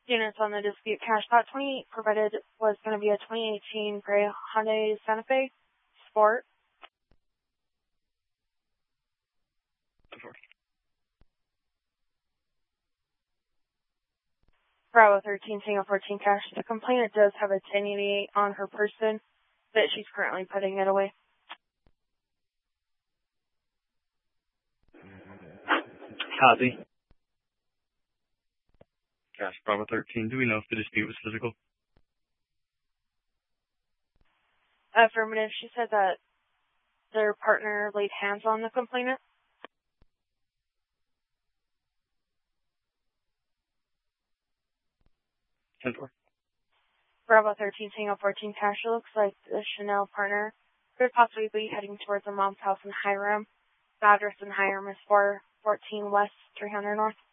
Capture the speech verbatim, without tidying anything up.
Units on the dispute cash. That twenty-eight provided was going to be a twenty eighteen gray Hyundai Santa Fe Sport. Bravo thirteen, Tango fourteen cash. The complainant does have a ten eighty-eight on her person, but she's currently putting it away. Copy. Cash, Bravo thirteen. Do we know if the dispute was physical? Affirmative. She said that their partner laid hands on the complainant. ten four. Bravo thirteen, Tango fourteen cash. It looks like the Chanel partner could possibly be heading towards their mom's house in Hiram. The address in Hiram is four fourteen West, three hundred North.